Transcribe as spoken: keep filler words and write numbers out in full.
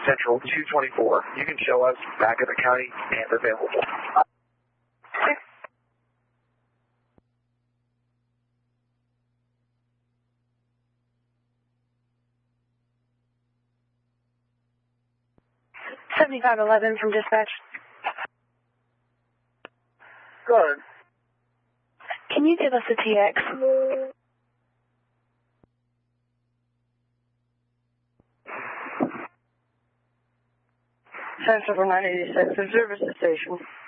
Central two twenty-four. You can show us back at the county and available. seventy-five eleven from dispatch. Go ahead. Can you give us a T X? Central nine eighty-six, observe the station.